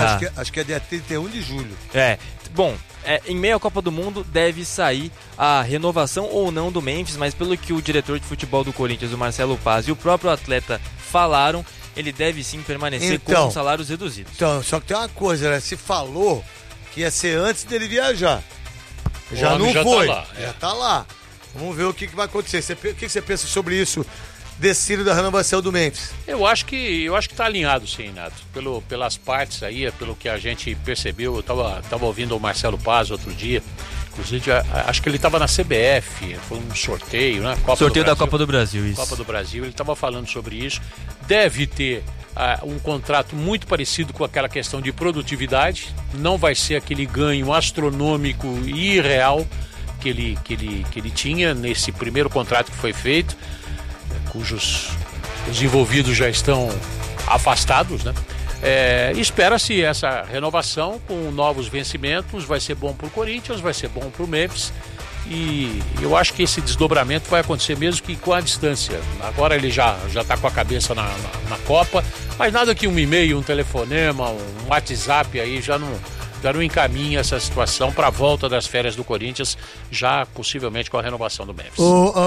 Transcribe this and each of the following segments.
Acho que é dia 31 de julho. Bom, em meio à Copa do Mundo deve sair a renovação ou não do Memphis, mas pelo que o diretor de futebol do Corinthians, o Marcelo Paz, e o próprio atleta falaram, ele deve sim permanecer com salários reduzidos. Então, só que tem uma coisa, né? Se falou que ia ser antes dele viajar. Já não foi. Já tá lá. Vamos ver o que vai acontecer. O que você pensa sobre isso? Decílio da renovação do Memphis. Eu acho que tá alinhado, sim, Renato. Pelas partes aí, pelo que a gente percebeu. Eu tava ouvindo o Marcelo Paz outro dia. Inclusive, acho que ele estava na CBF, foi um sorteio, né? Sorteio da Copa do Brasil, isso. Copa do Brasil, ele estava falando sobre isso. Deve ter um contrato muito parecido com aquela questão de produtividade. Não vai ser aquele ganho astronômico e irreal que ele tinha nesse primeiro contrato que foi feito, cujos os envolvidos já estão afastados, né? Espera-se essa renovação com novos vencimentos, vai ser bom para o Corinthians, vai ser bom para o Memphis, e eu acho que esse desdobramento vai acontecer mesmo que com a distância. Agora ele já está com a cabeça na Copa, mas nada que um e-mail, um telefonema, um WhatsApp aí já não encaminha essa situação para a volta das férias do Corinthians, já possivelmente com a renovação do Memphis.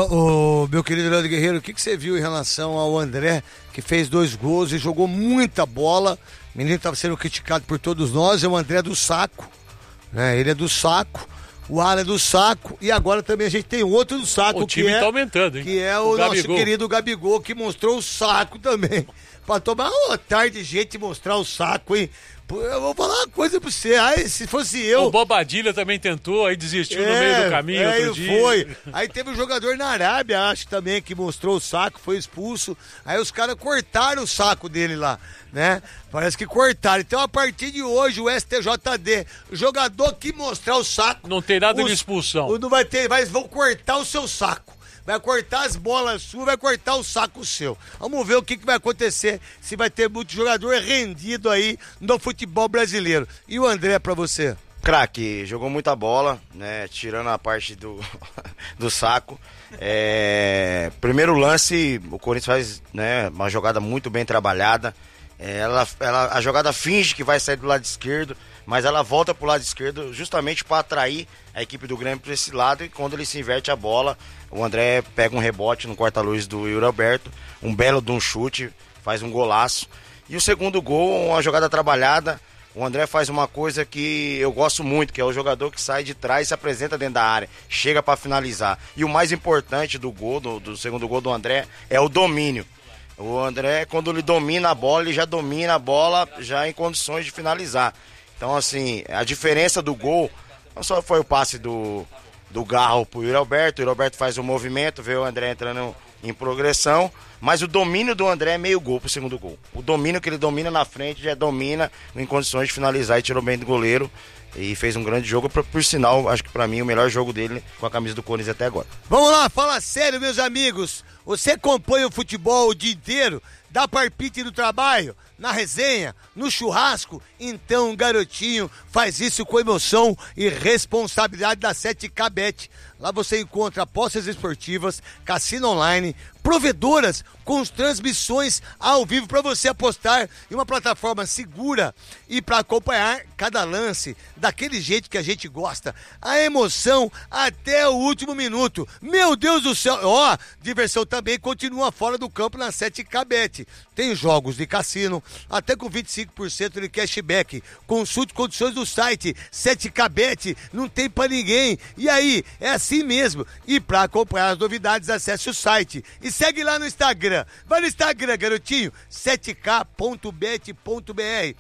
Meu querido Leandro Guerreiro, o que você viu em relação ao André, que fez 2 gols e jogou muita bola? O menino estava sendo criticado por todos nós, é o André do Saco, né? Ele é do Saco, o Alan é do Saco, e agora também a gente tem outro do Saco. O time tá aumentando, hein? Que é o nosso querido Gabigol, que mostrou o saco também. Pra tomar uma tarde de gente mostrar o saco, hein? Eu vou falar uma coisa pra você. Se fosse eu... O Bobadilha também tentou, aí desistiu no meio do caminho outro dia. Foi. Aí teve um jogador na Arábia, acho também, que mostrou o saco, foi expulso. Aí os caras cortaram o saco dele lá, né? Parece que cortaram. Então, a partir de hoje, o STJD, o jogador que mostrar o saco... Não tem nada de expulsão. Não vai ter, vão cortar o seu saco. Vai cortar as bolas suas, vai cortar o saco seu. Vamos ver o que vai acontecer, se vai ter muito jogador rendido aí no futebol brasileiro. E o André, pra você? Craque, jogou muita bola, né? Tirando a parte do saco. Primeiro lance, o Corinthians faz, né, uma jogada muito bem trabalhada. A jogada finge que vai sair do lado esquerdo, mas ela volta pro lado esquerdo justamente para atrair a equipe do Grêmio para esse lado, e quando ele se inverte a bola, o André pega um rebote no corta-luz do Yuri Alberto, um belo de um chute, faz um golaço. E o segundo gol, uma jogada trabalhada, o André faz uma coisa que eu gosto muito, que é o jogador que sai de trás e se apresenta dentro da área, chega para finalizar. E o mais importante do gol, do segundo gol do André, é o domínio. O André, quando ele domina a bola, ele já domina a bola já em condições de finalizar. Então, assim, a diferença do gol não só foi o passe do Garro pro Yuri Alberto. O Yuri Alberto faz um movimento, vê o André entrando em progressão, mas o domínio do André é meio gol pro segundo gol. O domínio que ele domina na frente, já domina em condições de finalizar, e tirou bem do goleiro. E fez um grande jogo, por sinal, acho que pra mim o melhor jogo dele com a camisa do Corinthians até agora. Vamos lá, fala sério, meus amigos. Você acompanha o futebol o dia inteiro? Dá palpite no trabalho, na resenha, no churrasco? Então, garotinho, faz isso com emoção e responsabilidade da 7K Bet. Lá você encontra apostas esportivas, cassino online, provedoras com transmissões ao vivo para você apostar em uma plataforma segura e para acompanhar cada lance daquele jeito que a gente gosta. A emoção até o último minuto. Meu Deus do céu! Ó, diversão também continua fora do campo na 7K Bet. Tem jogos de cassino até com 25% de cashback. Consulte condições do site 7K Bet. Não tem pra ninguém. E aí, é assim mesmo. E pra acompanhar as novidades, acesse o site e segue lá no Instagram. Vai no Instagram, garotinho, 7k.bet.br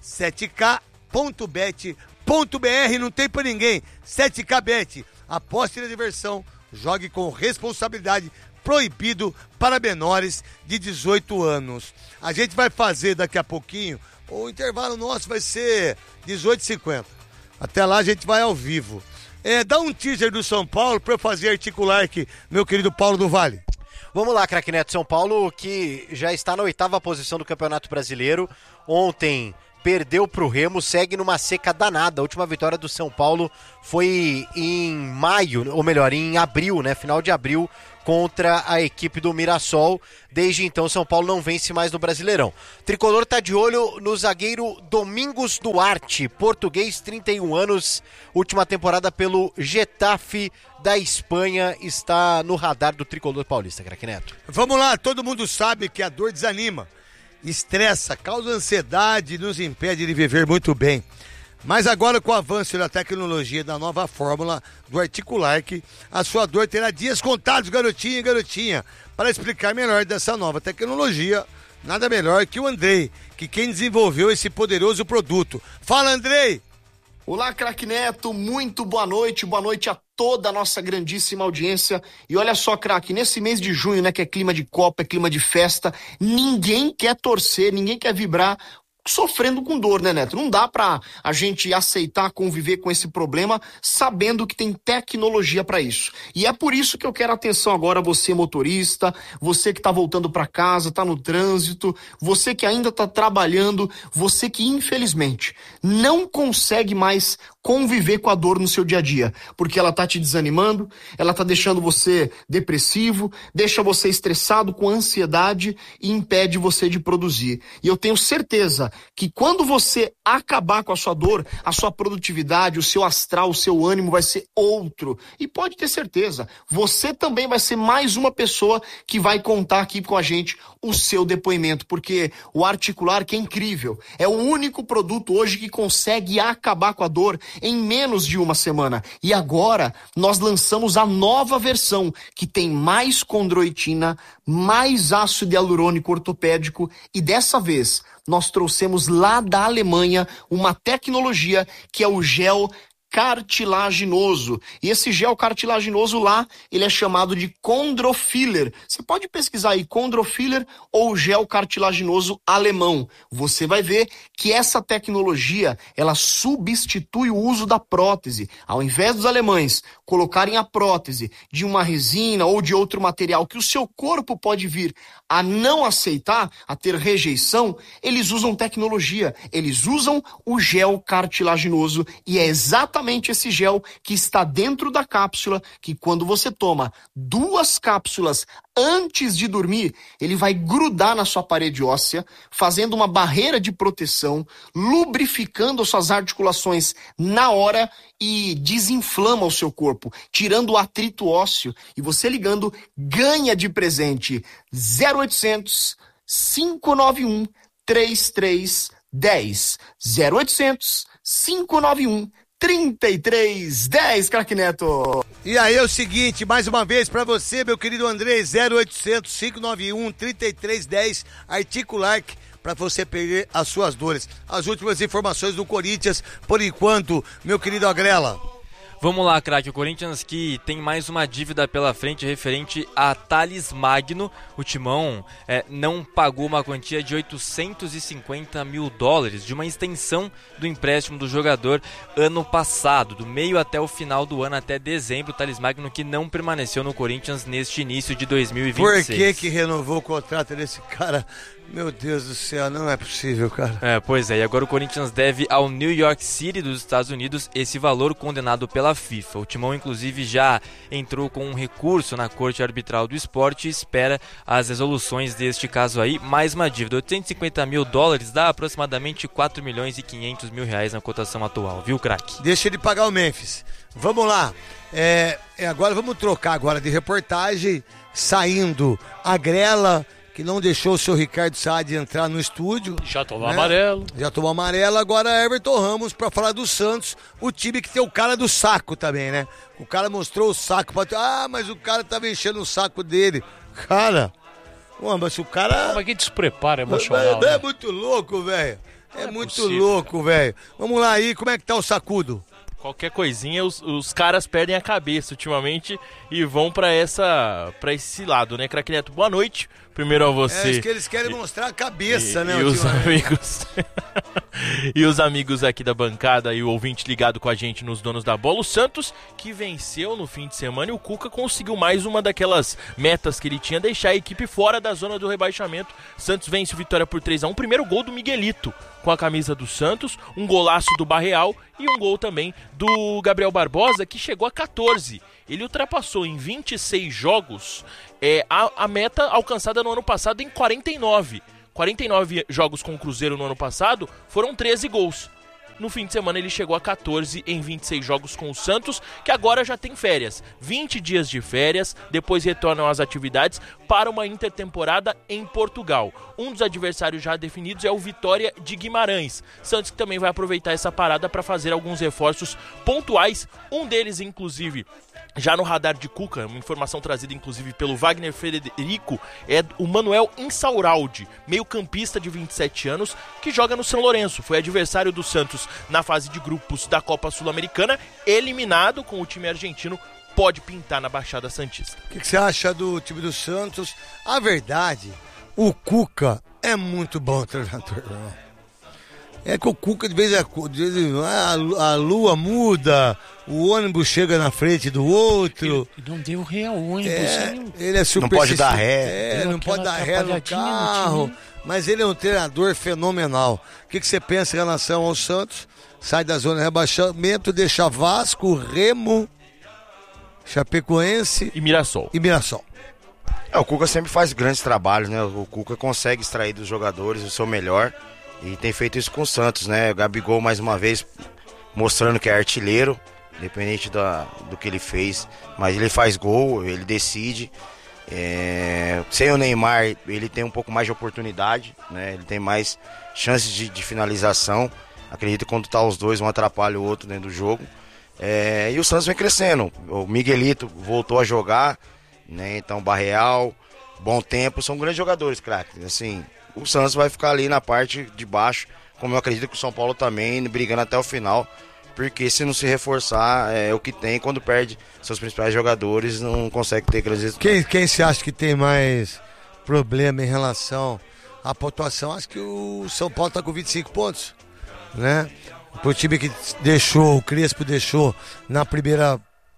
7k.bet.br, não tem pra ninguém. 7K Bet, aposte na diversão, jogue com responsabilidade, proibido para menores de 18 anos. A gente vai fazer daqui a pouquinho, o intervalo nosso vai ser 18h50. Até lá a gente vai ao vivo. Dá um teaser do São Paulo pra eu fazer articular aqui, meu querido Paulo do Vale. Vamos lá, craque Neto. São Paulo que já está na 8ª posição do Campeonato Brasileiro. Ontem perdeu para o Remo, segue numa seca danada. A última vitória do São Paulo foi em maio, ou melhor, em abril, né? Final de abril, contra a equipe do Mirassol. Desde então, São Paulo não vence mais no Brasileirão. Tricolor está de olho no zagueiro Domingos Duarte, português, 31 anos, última temporada pelo Getafe da Espanha, está no radar do Tricolor paulista, craque Neto. Vamos lá, todo mundo sabe que a dor desanima, estressa, causa ansiedade e nos impede de viver muito bem. Mas agora, com o avanço da tecnologia da nova fórmula do Articulark, a sua dor terá dias contados, garotinho e garotinha. Para explicar melhor dessa nova tecnologia, nada melhor que o Andrei, que quem desenvolveu esse poderoso produto. Fala, Andrei! Olá, craque Neto, muito boa noite a toda a nossa grandíssima audiência. E olha só, craque, nesse mês de junho, né, que é clima de Copa, é clima de festa, ninguém quer torcer, ninguém quer vibrar sofrendo com dor, né, Neto? Não dá pra a gente aceitar conviver com esse problema sabendo que tem tecnologia pra isso. E é por isso que eu quero atenção agora, você motorista, você que tá voltando pra casa, tá no trânsito, você que ainda tá trabalhando, você que infelizmente não consegue mais conviver com a dor no seu dia a dia, porque ela tá te desanimando, ela tá deixando você depressivo, deixa você estressado com ansiedade e impede você de produzir. E eu tenho certeza que quando você acabar com a sua dor, a sua produtividade, o seu astral, o seu ânimo vai ser outro. E pode ter certeza, você também vai ser mais uma pessoa que vai contar aqui com a gente o seu depoimento, porque o Articulark é incrível. É o único produto hoje que consegue acabar com a dor em menos de uma semana. E agora nós lançamos a nova versão, que tem mais condroitina, mais ácido hialurônico ortopédico, e dessa vez nós trouxemos lá da Alemanha uma tecnologia que é o gel cartilaginoso. E esse gel cartilaginoso lá, ele é chamado de Chondrofiller. Você pode pesquisar aí Chondrofiller ou gel cartilaginoso alemão. Você vai ver que essa tecnologia, ela substitui o uso da prótese. Ao invés dos alemães colocarem a prótese de uma resina ou de outro material que o seu corpo pode vir a não aceitar, a ter rejeição, eles usam tecnologia. Eles usam o gel cartilaginoso e é exatamente esse gel que está dentro da cápsula, que quando você toma 2 cápsulas antes de dormir, ele vai grudar na sua parede óssea, fazendo uma barreira de proteção, lubrificando as suas articulações na hora e desinflama o seu corpo, tirando o atrito ósseo. E você ligando, ganha de presente 0800 591 3310. 0800 591 3310, craque Neto. E aí é o seguinte, mais uma vez pra você, meu querido André, 0800 591 3310, Articulark, pra você perder as suas dores. As últimas informações do Corinthians, por enquanto, meu querido Agrela. Vamos lá, craque. O Corinthians que tem mais uma dívida pela frente referente a Thales Magno. O Timão não pagou uma quantia de $850 mil de uma extensão do empréstimo do jogador ano passado, do meio até o final do ano, até dezembro. O Thales Magno que não permaneceu no Corinthians neste início de 2026. Por que renovou o contrato desse cara? Meu Deus do céu, não é possível, cara. Pois é, e agora o Corinthians deve ao New York City dos Estados Unidos esse valor condenado pela FIFA. O Timão, inclusive, já entrou com um recurso na Corte Arbitral do Esporte e espera as resoluções deste caso aí. Mais uma dívida, $850 mil dá aproximadamente R$4.500.000 na cotação atual, viu, craque? Deixa ele pagar o Memphis. Vamos lá. Agora vamos trocar agora de reportagem, saindo a Grela, que não deixou o seu Ricardo Saad entrar no estúdio. Já tomou amarelo. Já tomou amarelo, agora Everton Ramos pra falar do Santos, o time que tem o cara do saco também, né? O cara mostrou o saco pra... mas o cara tava enchendo o saco dele. Cara, mas o cara... Mas que despreparo emocional, É muito louco, velho. É muito possível, louco, velho. Vamos lá aí, como é que tá o sacudo? Qualquer coisinha, os caras perdem a cabeça ultimamente e vão pra esse lado, né, craque Neto? Boa noite. Primeiro a você. Acho que eles querem mostrar a cabeça, né? E os ultimamente. amigos. E os amigos aqui da bancada e o ouvinte ligado com a gente nos Donos da Bola. O Santos, que venceu no fim de semana, e o Cuca conseguiu mais uma daquelas metas que ele tinha, deixar a equipe fora da zona do rebaixamento. Santos vence o Vitória por 3-1. Primeiro gol do Miguelito com a camisa do Santos, um golaço do Barreal e um gol também do Gabriel Barbosa, que chegou a 14. Ele ultrapassou em 26 jogos a meta alcançada no ano passado em 49. 49 jogos com o Cruzeiro no ano passado foram 13 gols. No fim de semana ele chegou a 14 em 26 jogos com o Santos, que agora já tem férias. 20 dias de férias, depois retornam às atividades para uma intertemporada em Portugal. Um dos adversários já definidos é o Vitória de Guimarães. Santos que também vai aproveitar essa parada para fazer alguns reforços pontuais. Um deles, inclusive, já no radar de Cuca, uma informação trazida inclusive pelo Wagner Frederico, é o Manuel Insaurralde, meio-campista de 27 anos, que joga no São Lourenço. Foi adversário do Santos na fase de grupos da Copa Sul-Americana, eliminado com o time argentino, pode pintar na Baixada Santista. O que você acha do time do Santos? A verdade, o Cuca é muito bom treinador, né? É que o Cuca de vez em quando a lua muda, o ônibus chega na frente do outro. Não deu ré ao ônibus. Ele é super. Não pode dar ré. Não pode dar ré no carro. Mas ele é um treinador fenomenal. O que você pensa em relação ao Santos? Sai da zona de rebaixamento, deixa Vasco, Remo, Chapecoense E Mirassol. O Cuca sempre faz grandes trabalhos, né? O Cuca consegue extrair dos jogadores o seu melhor. E tem feito isso com o Santos, né? O Gabigol, mais uma vez, mostrando que é artilheiro, independente do que ele fez. Mas ele faz gol, ele decide. Sem o Neymar, ele tem um pouco mais de oportunidade, né? Ele tem mais chances de finalização. Acredito que quando tá os dois, um atrapalha o outro dentro do jogo. E o Santos vem crescendo. O Miguelito voltou a jogar, né? Então, Barreal, Bom Tempo, são grandes jogadores, craque. Assim, o Santos vai ficar ali na parte de baixo, como eu acredito que o São Paulo também, brigando até o final, porque se não se reforçar, é o que tem, quando perde seus principais jogadores, não consegue ter grandes resultados. Quem se acha que tem mais problema em relação à pontuação? Acho que o São Paulo está com 25 pontos, né? O time que deixou, o Crespo deixou na primeira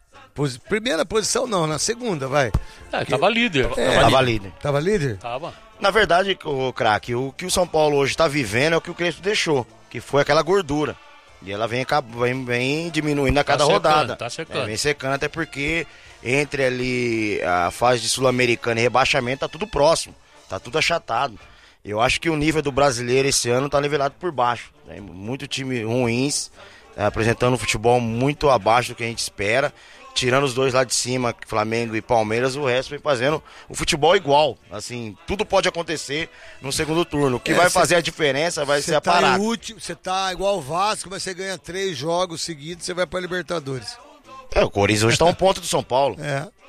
posição, não, na segunda, vai. Tava líder. Tava líder? Tava. Na verdade, o craque, o que o São Paulo hoje está vivendo é o que o Crespo deixou, que foi aquela gordura. E ela vem diminuindo a cada rodada. Tá secando. Vem secando, até porque entre ali a fase de Sul-Americana e rebaixamento tá tudo próximo, tá tudo achatado. Eu acho que o nível do brasileiro esse ano tá nivelado por baixo. Tem muito time ruins, apresentando um futebol muito abaixo do que a gente espera. Tirando os dois lá de cima, Flamengo e Palmeiras, o resto vem fazendo o futebol igual. Assim, tudo pode acontecer no segundo turno. O que vai fazer a diferença vai ser a parada. Você tá igual o Vasco, mas você ganha 3 jogos seguidos, você vai pra Libertadores. O Corinthians hoje tá um ponto do São Paulo.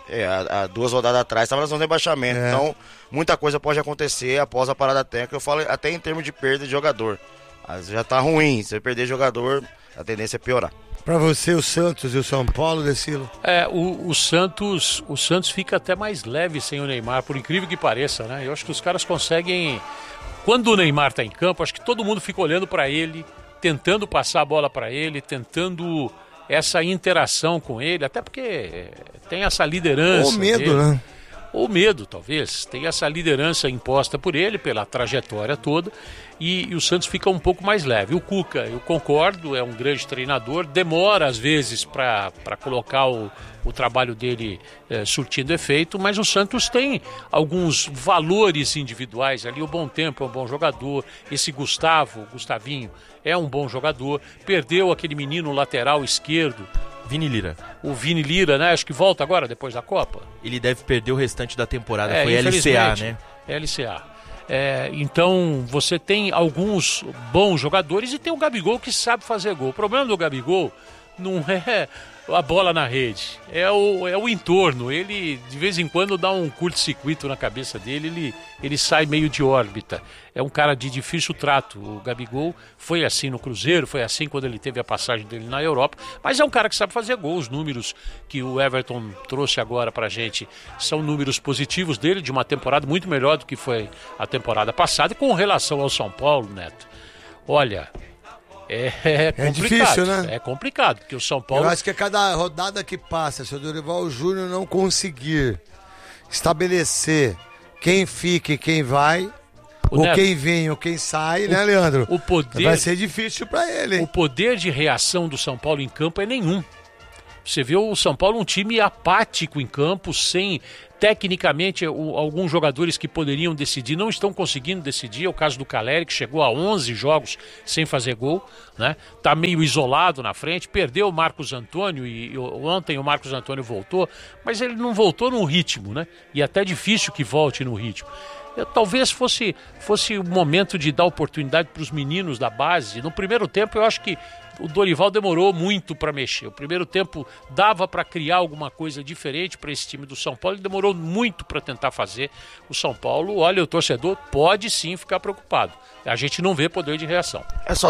Há 2 rodadas atrás estava na zona de rebaixamento. Então, muita coisa pode acontecer após a parada técnica. Eu falo até em termos de perda de jogador. Já tá ruim. Se você perder jogador, a tendência é piorar. Pra você, o Santos e o São Paulo, Decilo? O Santos fica até mais leve sem o Neymar, por incrível que pareça, né? Eu acho que os caras conseguem... Quando o Neymar tá em campo, acho que todo mundo fica olhando pra ele, tentando passar a bola pra ele, tentando essa interação com ele, até porque tem essa liderança. Ou medo, dele. né? Ou medo, talvez. Tem essa liderança imposta por ele, pela trajetória toda, e o Santos fica um pouco mais leve. O Cuca, eu concordo, é um grande treinador, demora às vezes para colocar o trabalho dele surtindo efeito, mas o Santos tem alguns valores individuais ali. O Bom Tempo é um bom jogador, esse Gustavinho, é um bom jogador, perdeu aquele menino lateral esquerdo, Vini Lira. O Vini Lira, né? Acho que volta agora, depois da Copa. Ele deve perder o restante da temporada, foi LCA, né? LCA. Então, você tem alguns bons jogadores e tem o Gabigol que sabe fazer gol. O problema do Gabigol não é a bola na rede, é o entorno. Ele, de vez em quando, dá um curto-circuito na cabeça dele, ele sai meio de órbita. É um cara de difícil trato. O Gabigol foi assim no Cruzeiro, foi assim quando ele teve a passagem dele na Europa, mas é um cara que sabe fazer gol. Os números que o Everton trouxe agora pra gente são números positivos dele, de uma temporada muito melhor do que foi a temporada passada. E com relação ao São Paulo, Neto, olha... É complicado, difícil, né? É complicado, porque o São Paulo... Eu acho que a cada rodada que passa, se o Dorival Júnior não conseguir estabelecer quem fica e quem vai, ou Neto, quem vem ou quem sai, né, Leandro? O poder, vai ser difícil pra ele, hein? O poder de reação do São Paulo em campo é nenhum. Você vê o São Paulo um time apático em campo, sem... Tecnicamente, alguns jogadores que poderiam decidir não estão conseguindo decidir. É o caso do Caleri, que chegou a 11 jogos sem fazer gol, né? Tá meio isolado na frente, perdeu o Marcos Antônio e ontem o Marcos Antônio voltou, mas ele não voltou no ritmo, né? E até difícil que volte no ritmo. Talvez fosse o momento de dar oportunidade para os meninos da base. No primeiro tempo, eu acho que o Dorival demorou muito para mexer. O primeiro tempo dava para criar alguma coisa diferente para esse time do São Paulo. Ele demorou muito para tentar fazer. O São Paulo, olha, o torcedor pode sim ficar preocupado. A gente não vê poder de reação.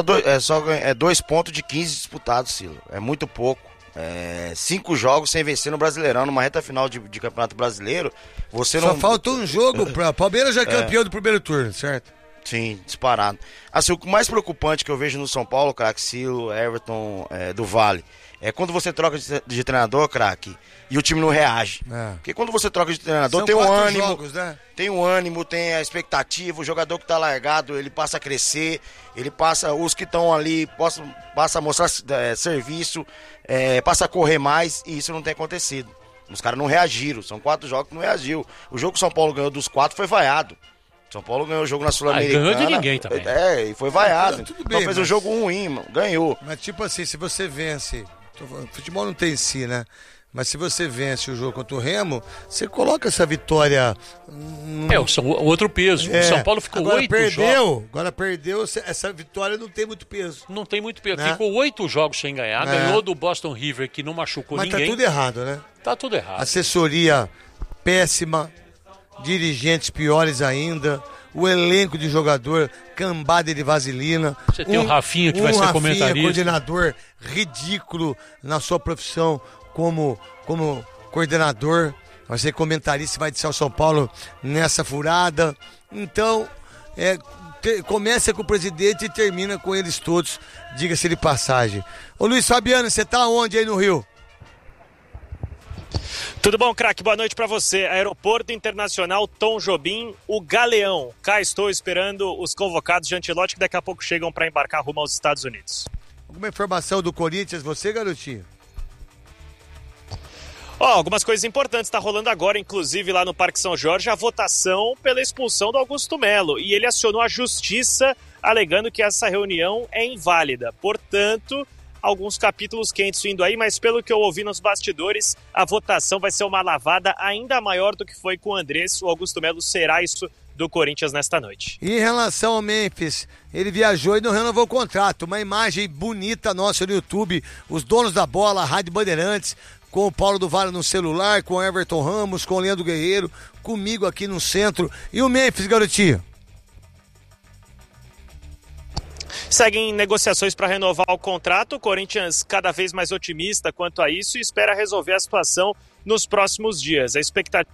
É 2 pontos de 15 disputados, Silo. É muito pouco. 5 jogos sem vencer no Brasileirão, numa reta final de Campeonato Brasileiro. Só falta um jogo para Palmeiras já é campeão do primeiro turno, certo? Sim, disparado. Assim, o mais preocupante que eu vejo no São Paulo, craque, Silo, Everton, do Vale, é quando você troca de treinador, craque, e o time não reage. Porque quando você troca de treinador, tem um ânimo, jogos, né? Tem um ânimo, tem a expectativa, o jogador que tá largado, ele passa a crescer, os que estão ali, passa a mostrar serviço, passa a correr mais, e isso não tem acontecido. Os caras não reagiram, são 4 jogos que não reagiu. O jogo que o São Paulo ganhou dos 4 foi vaiado. São Paulo ganhou o jogo na Sul-Americana. Ganhou de ninguém também. E foi vaiado. Tudo bem, fez um jogo ruim, mano. Ganhou. Mas tipo assim, se você vence... Futebol não tem em si, né? Mas se você vence o jogo contra o Remo, você coloca essa vitória... outro peso. O São Paulo ficou 8 jogos. Agora perdeu, essa vitória não tem muito peso. Não tem muito peso. Né? Ficou 8 jogos sem ganhar. Ganhou do Boston River, que não machucou ninguém. Mas tá tudo errado, né? Tá tudo errado. Assessoria péssima, dirigentes piores ainda, o elenco de jogador cambada de vaselina. Você tem o Rafinha que vai ser comentarista. Coordenador ridículo na sua profissão como coordenador. Vai ser comentarista e vai deixar o São Paulo nessa furada. Então, começa com o presidente e termina com eles todos, diga-se de passagem. Ô Luiz Fabiano, você tá onde aí no Rio? Tudo bom, craque? Boa noite para você. Aeroporto Internacional Tom Jobim, o Galeão. Cá estou esperando os convocados de Ancelotti que daqui a pouco chegam para embarcar rumo aos Estados Unidos. Alguma informação do Corinthians, você, garotinho? Algumas coisas importantes está rolando agora, inclusive lá no Parque São Jorge, a votação pela expulsão do Augusto Melo. E ele acionou a justiça alegando que essa reunião é inválida. Portanto, alguns capítulos quentes vindo aí, mas pelo que eu ouvi nos bastidores, a votação vai ser uma lavada ainda maior do que foi com o Andrés. O Augusto Melo será isso do Corinthians nesta noite. E em relação ao Memphis, ele viajou e não renovou o contrato. Uma imagem bonita nossa no YouTube, os donos da bola, a Rádio Bandeirantes, com o Paulo do Vale no celular, com o Everton Ramos, com o Leandro Guerreiro, comigo aqui no centro. E o Memphis, garotinho? Seguem negociações para renovar o contrato. O Corinthians cada vez mais otimista quanto a isso e espera resolver a situação nos próximos dias. A expectativa...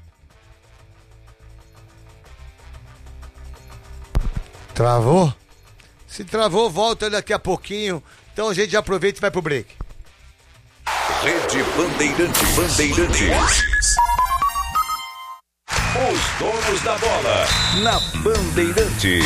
Travou? Se travou, volta daqui a pouquinho. Então a gente já aproveita e vai pro break. Rede Bandeirantes. Os donos da bola na Bandeirantes.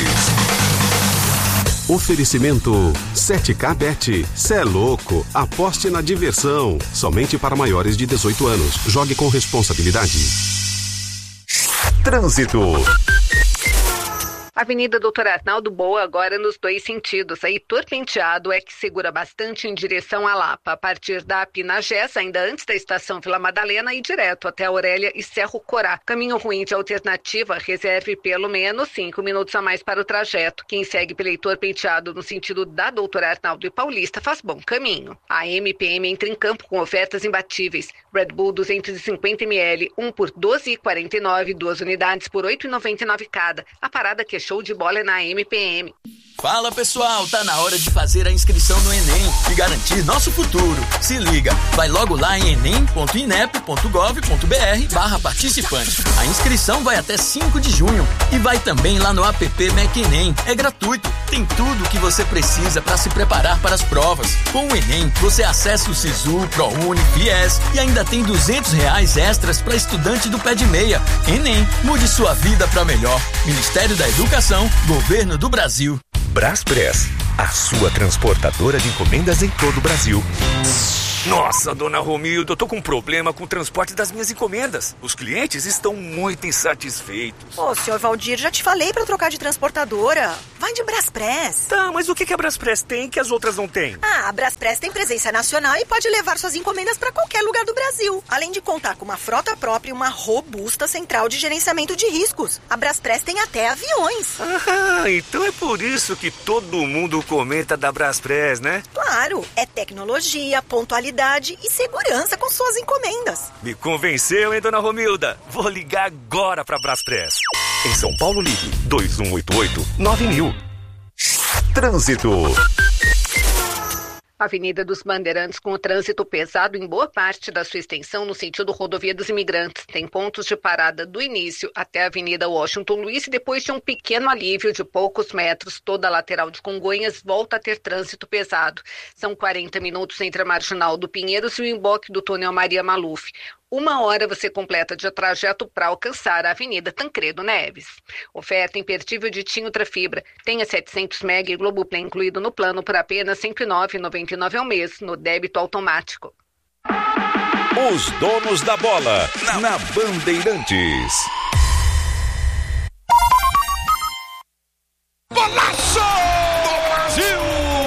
Oferecimento 7K Bet. Cê é louco. Aposte na diversão. Somente para maiores de 18 anos. Jogue com responsabilidade. Trânsito. Avenida Doutor Arnaldo Boa agora nos dois sentidos. A Heitor Penteado é que segura bastante em direção à Lapa. A partir da Pinagés, ainda antes da estação Vila Madalena, e direto até Aurélia e Cerro Corá. Caminho ruim de alternativa, reserve pelo menos 5 minutos a mais para o trajeto. Quem segue pelo Heitor Penteado no sentido da Doutor Arnaldo e Paulista faz bom caminho. A MPM entra em campo com ofertas imbatíveis. Red Bull 250 ml, 1 por R$ 12,49, 2 unidades por R$ 8,99 cada. A parada que show de bola na MPM. Fala pessoal, tá na hora de fazer a inscrição no Enem e garantir nosso futuro. Se liga, vai logo lá em enem.inep.gov.br/participante. A inscrição vai até 5 de junho e vai também lá no app MEC Enem. É gratuito, tem tudo o que você precisa para se preparar para as provas. Com o Enem, você acessa o Sisu, ProUni, FIES e ainda tem R$200 extras para estudante do pé de meia. Enem, mude sua vida para melhor. Ministério da Educação, Governo do Brasil. Braspress, a sua transportadora de encomendas em todo o Brasil. Nossa, dona Romilda, eu tô com um problema com o transporte das minhas encomendas. Os clientes estão muito insatisfeitos. Ô, senhor Valdir, já te falei pra trocar de transportadora. Vai de Braspress. Tá, mas o que a Braspress tem que as outras não têm? A Braspress tem presença nacional e pode levar suas encomendas pra qualquer lugar do Brasil. Além de contar com uma frota própria e uma robusta central de gerenciamento de riscos. A Braspress tem até aviões. Ah, então é por isso que todo mundo comenta da Braspress, né? Claro, é tecnologia, pontualidade e segurança com suas encomendas. Me convenceu, hein, dona Romilda? Vou ligar agora pra Braspress. Em São Paulo, ligue 2188-9000. Trânsito. Avenida dos Bandeirantes com o trânsito pesado em boa parte da sua extensão no sentido rodovia dos Imigrantes. Tem pontos de parada do início até a Avenida Washington Luiz e depois de um pequeno alívio de poucos metros, toda a lateral de Congonhas volta a ter trânsito pesado. São 40 minutos entre a Marginal do Pinheiros e o emboque do túnel Maria Maluf. 1 hora você completa de trajeto para alcançar a Avenida Tancredo Neves. Oferta imperdível de TIM Ultrafibra. Tenha 700 MB e Globoplay incluído no plano por apenas R$ 109,99 ao mês, no débito automático. Os donos da bola, na Bandeirantes. Golaço do Brasil!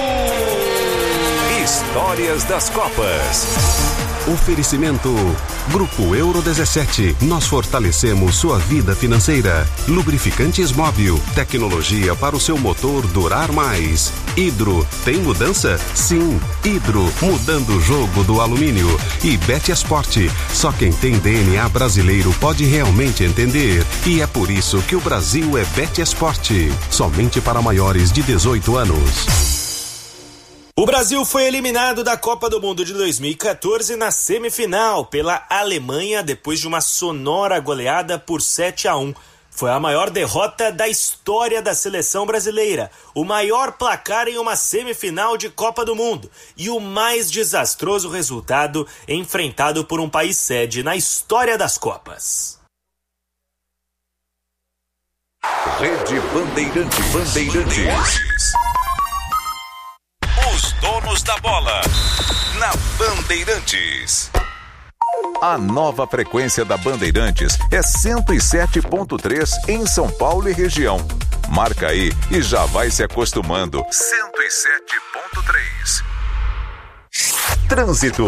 Histórias das Copas. Oferecimento Grupo Euro 17. Nós fortalecemos sua vida financeira. Lubrificantes Móbil. Tecnologia para o seu motor durar mais. Hidro. Tem mudança? Sim. Hidro. Mudando o jogo do alumínio. E Bet Esporte. Só quem tem DNA brasileiro pode realmente entender. E é por isso que o Brasil é Bet Esporte. Somente para maiores de 18 anos. O Brasil foi eliminado da Copa do Mundo de 2014 na semifinal pela Alemanha depois de uma sonora goleada por 7-1. Foi a maior derrota da história da seleção brasileira, o maior placar em uma semifinal de Copa do Mundo e o mais desastroso resultado enfrentado por um país sede na história das Copas. Rede Bandeirantes. Os donos da bola, na Bandeirantes. A nova frequência da Bandeirantes é 107.3 em São Paulo e região. Marca aí e já vai se acostumando. 107.3. Trânsito.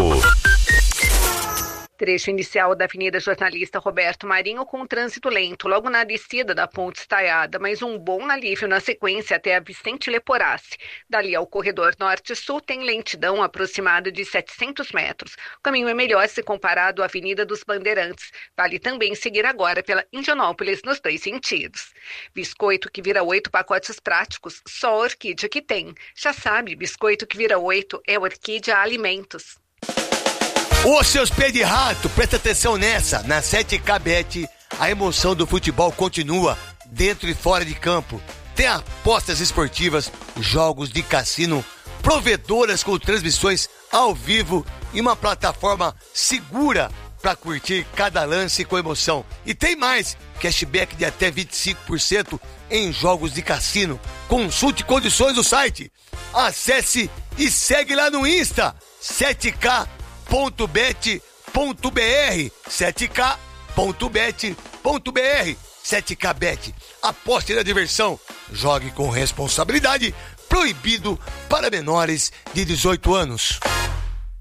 Trecho inicial da Avenida Jornalista Roberto Marinho com trânsito lento, logo na descida da Ponte Estaiada, mas um bom alívio na sequência até a Vicente Leporassi. Dali ao corredor norte-sul tem lentidão aproximada de 700 metros. O caminho é melhor se comparado à Avenida dos Bandeirantes. Vale também seguir agora pela Indianópolis nos dois sentidos. Biscoito que vira 8 pacotes práticos, só a Orquídea que tem. Já sabe, biscoito que vira 8 é Orquídea Alimentos. Ô, seus pés de rato, presta atenção nessa. Na 7K Bet, a emoção do futebol continua dentro e fora de campo. Tem apostas esportivas, jogos de cassino, provedoras com transmissões ao vivo e uma plataforma segura para curtir cada lance com emoção. E tem mais, cashback de até 25% em jogos de cassino. Consulte condições do site. Acesse e segue lá no Insta, 7K.bet.br, 7k.bet.br. 7K Bet. Aposte na diversão. Jogue com responsabilidade. Proibido para menores de 18 anos.